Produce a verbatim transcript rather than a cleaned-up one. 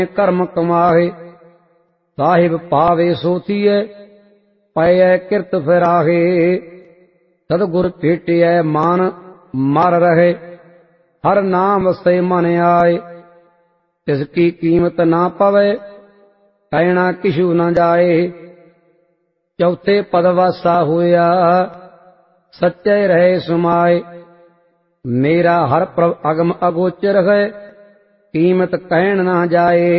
ਕਰਮ ਕਮਾਹੇ। ਸਾਹਿਬ ਪਾਵੇ ਸੋ ਥੀਏ, ਪਏ ਕਿਰਤ ਫਿਰਾਹੇ। ਸਤਿਗੁਰ ਭੇਟਿਐ ਮਾਨ ਮਰ ਰਹੇ, ਹਰ ਨਾਮ ਵਸੈ ਮਨ ਆਏ। ਤਿਸ ਕੀ ਕੀਮਤ ਨਾ ਪਵੇ, ਕਹਿਣਾ ਕਿਛੂ ਨਾ ਜਾਏ। ਚੌਥੇ ਪਦ ਵਾਸਾ ਹੋਇਆ, ਸੱਚੇ ਰਹੇ ਸਮਾਏ। ਮੇਰਾ ਹਰ ਪ੍ਰਭ ਅਗਮ ਅਗੋਚਰ ਹੈ, ਕੀਮਤ ਕਹਿਣ ਨਾ ਜਾਏ।